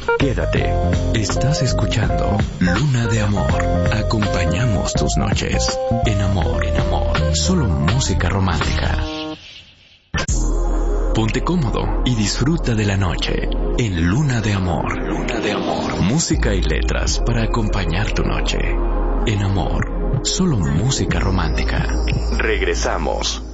Quédate. Estás escuchando Luna de Amor. Acompañamos tus noches. En amor, solo música romántica. Ponte cómodo y disfruta de la noche en Luna de Amor. Luna de Amor. Música y letras para acompañar tu noche. En amor, solo música romántica. Regresamos.